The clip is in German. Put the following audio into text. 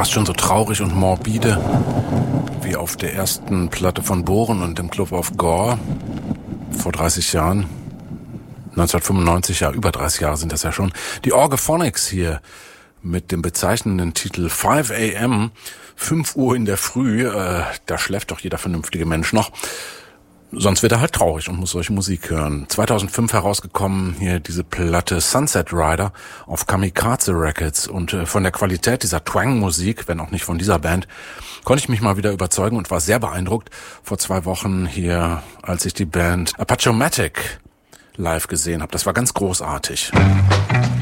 fast schon so traurig und morbide wie auf der ersten Platte von Bohren und dem Club of Gore vor 30 Jahren. 1995, ja, über 30 Jahre sind das ja schon. Die Orgaphonics hier mit dem bezeichnenden Titel 5 a.m., 5 Uhr in der Früh, da schläft doch jeder vernünftige Mensch noch. Sonst wird er halt traurig und muss solche Musik hören. 2005 herausgekommen hier diese Platte Sunset Rider auf Kamikaze Records. Und von der Qualität dieser Twang-Musik, wenn auch nicht von dieser Band, konnte ich mich mal wieder überzeugen und war sehr beeindruckt vor 2 Wochen hier, als ich die Band Apache-O-Matic live gesehen habe. Das war ganz großartig.